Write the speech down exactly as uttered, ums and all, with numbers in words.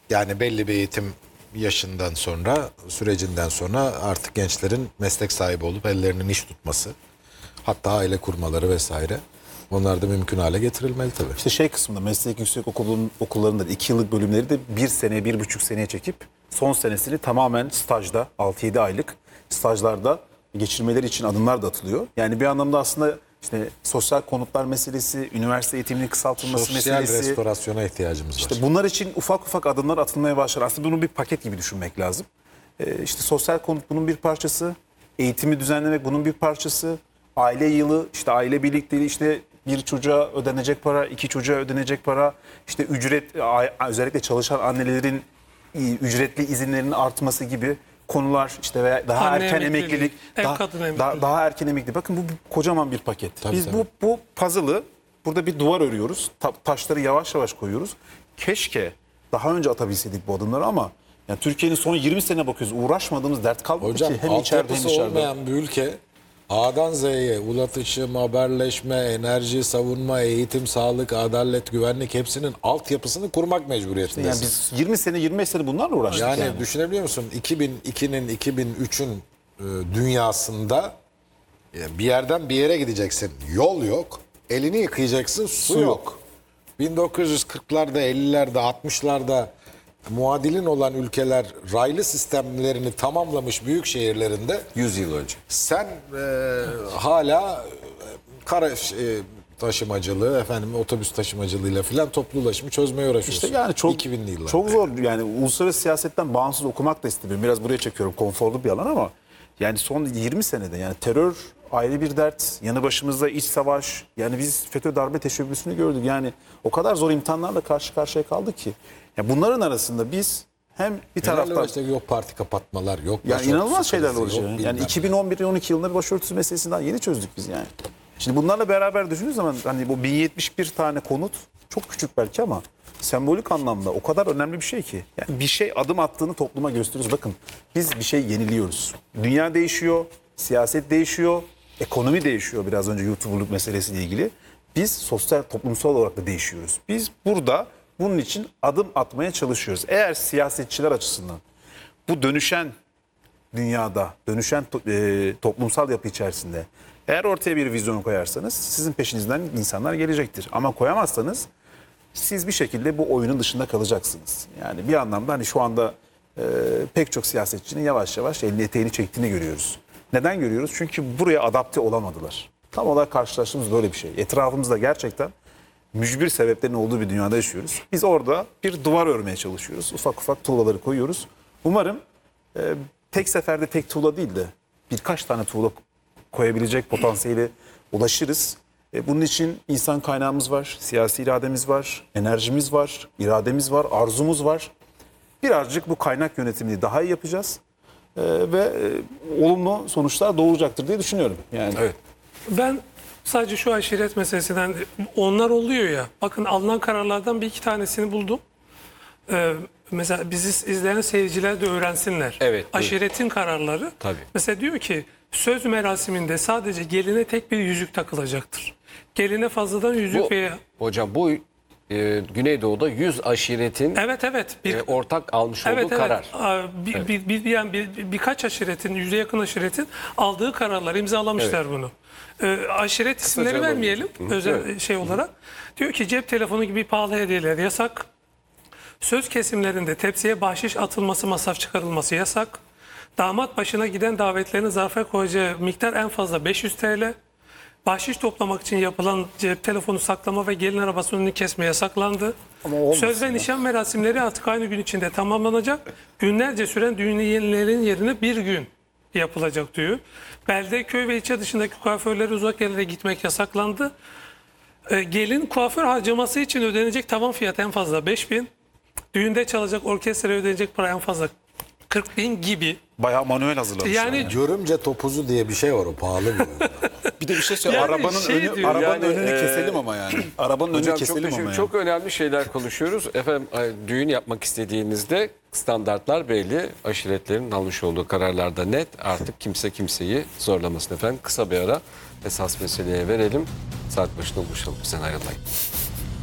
Yani belli bir eğitim yaşından sonra, sürecinden sonra artık gençlerin meslek sahibi olup ellerinin iş tutması, hatta aile kurmaları vesaire, onlar da mümkün hale getirilmeli tabii. İşte şey kısmında meslek yüksek okulun, okullarında iki yıllık bölümleri de bir sene, bir buçuk seneye çekip son senesini tamamen stajda, altı yedi aylık stajlarda geçirmeleri için adımlar da atılıyor. Yani bir anlamda aslında işte sosyal konutlar meselesi, üniversite eğitiminin kısaltılması Sosyal meselesi. restorasyona ihtiyacımız İşte var. bunlar için ufak ufak adımlar atılmaya başlar. Aslında bunu bir paket gibi düşünmek lazım. Ee, işte sosyal konut bunun bir parçası, eğitimi düzenlemek bunun bir parçası, aile yılı, işte aile birlikteliği, işte bir çocuğa ödenecek para, iki çocuğa ödenecek para, işte ücret, özellikle çalışan annelerin ücretli izinlerinin artması gibi konular, işte veya daha Anne erken emeklilik, emeklilik, ev daha, kadın emeklilik. daha, daha erken emeklilik. Bakın bu kocaman bir paket. Tabii, Biz tabii. bu bu puzzle'ı burada bir duvar örüyoruz. Ta- taşları yavaş yavaş koyuyoruz. Keşke daha önce atabilseydik bu adımları ama yani Türkiye'nin son yirmi sene bakıyoruz. Uğraşmadığımız dert kalmadı Hocam ki. Hem içeride hem altyapısı dışarıda. olmayan bir ülke A'dan Z'ye ulaşım, haberleşme, enerji, savunma, eğitim, sağlık, adalet, güvenlik hepsinin altyapısını kurmak mecburiyetindesin. Yani biz yirmi sene yirmi beş sene bunlarla uğraştık Yani, yani. düşünebiliyor musun? iki bin ikinin iki bin üçün e, dünyasında e, bir yerden bir yere gideceksin. Yol yok. Elini yıkayacaksın. Su, Su yok. yok. bin dokuz yüz kırklarda, ellilerde, altmışlarda muadilin olan ülkeler raylı sistemlerini tamamlamış büyük şehirlerinde yüz yıl önce. sen e, hala e, kara e, taşımacılığı, efendim otobüs taşımacılığıyla filan toplu ulaşımı çözmeye uğraşıyorsun. İşte yani çok iki binli yıllarda. çok zor. Yani uluslararası siyasetten bağımsız okumak da istemiyorum. Biraz buraya çekiyorum. Konforlu bir alan ama yani son yirmi senede yani terör ayrı bir dert. Yanı başımızda iç savaş. Yani biz FETÖ darbe teşebbüsünü gördük. Yani o kadar zor imtihanlarla karşı karşıya kaldık ki. Yani bunların arasında biz hem bir Genelde taraftan işte yok parti kapatmalar, yok yani başörtüsü inanılmaz şeyler krizi, olacak. yok Yani bilmem. iki bin on bir on iki yılında başörtüsü meselesini daha yeni çözdük biz yani. Şimdi bunlarla beraber düşündüğünüz zaman hani bu bin yetmiş bir tane konut çok küçük belki ama sembolik anlamda o kadar önemli bir şey ki. Yani bir şey adım attığını topluma gösteriyoruz. Bakın biz bir şey yeniliyoruz. Dünya değişiyor, siyaset değişiyor, ekonomi değişiyor biraz önce YouTuber'lık meselesiyle ilgili. Biz sosyal, toplumsal olarak da değişiyoruz. Biz burada bunun için adım atmaya çalışıyoruz. Eğer siyasetçiler açısından bu dönüşen dünyada, dönüşen to- e, toplumsal yapı içerisinde eğer ortaya bir vizyon koyarsanız sizin peşinizden insanlar gelecektir. Ama koyamazsanız siz bir şekilde bu oyunun dışında kalacaksınız. Yani bir anlamda hani şu anda e, pek çok siyasetçinin yavaş yavaş elini eteğini çektiğini görüyoruz. Neden görüyoruz? Çünkü buraya adapte olamadılar. Tam olarak karşılaştığımız böyle bir şey. Etrafımızda gerçekten mücbir sebeplerin olduğu bir dünyada yaşıyoruz. Biz orada bir duvar örmeye çalışıyoruz. Ufak ufak tuğlaları koyuyoruz. Umarım e, tek seferde tek tuğla değil de birkaç tane tuğla koyabilecek potansiyele ulaşırız. E, bunun için insan kaynağımız var, siyasi irademiz var, enerjimiz var, irademiz var, arzumuz var. Birazcık bu kaynak yönetimini daha iyi yapacağız. E, ve e, olumlu sonuçlar doğuracaktır diye düşünüyorum. Yani Evet. Ben sadece şu aşiret meselesinden, onlar oluyor ya, bakın alınan kararlardan bir iki tanesini buldum. Ee, mesela bizi izleyen seyirciler de öğrensinler. Evet, buyurun. Aşiretin kararları. Tabii. Mesela diyor ki söz merasiminde sadece geline tek bir yüzük takılacaktır. Geline fazladan yüzük Bu, veya... hocam bu e, Güneydoğu'da yüz aşiretin Evet evet. Bir, e, ortak almış olduğu evet, evet. karar. Aa, Bir, Evet. bir, bir, yani bir, bir- birkaç aşiretin, yüze yakın aşiretin aldığı kararlar, imzalamışlar bunu. Ee, aşiret isimleri alalım. vermeyelim Hı, özel evet. şey olarak. Diyor ki cep telefonu gibi pahalı hediyeler yasak. Söz kesimlerinde tepsiye bahşiş atılması, masraf çıkarılması yasak. Damat başına giden davetlerin zarfa koyacağı miktar en fazla beş yüz TL. Bahşiş toplamak için yapılan cep telefonu saklama ve gelin arabasının önünü kesme yasaklandı. Ama olmasın Söz ve ya. nişan merasimleri artık aynı gün içinde tamamlanacak. Günlerce süren düğünlerin yerine bir gün yapılacak diyor. Belde, köy ve ilçe dışındaki kuaförlere uzak yerlere gitmek yasaklandı. Ee, gelin kuaför harcaması için ödenecek tavan fiyatı en fazla beş bin. Düğünde çalacak orkestraya ödenecek para en fazla kırk bin gibi. bayağı manuel hazırlamışlar. Yani Görümce topuzu diye bir şey var, o pahalı bir ürün. Bir de bir şey söyleyeyim. Yani arabanın şey önü, diyor, arabanın yani, önünü e, keselim ama yani. Arabanın önünü Hocam çok, keselim teşekkür- ama yani. çok önemli şeyler konuşuyoruz. Efendim ay, düğün yapmak istediğinizde standartlar belli. Aşiretlerin almış olduğu kararlarda net. Artık kimse kimseyi zorlamasın efendim. Kısa bir ara esas meseleye verelim. Saat başında buluşalım. Sen ayrılmayın.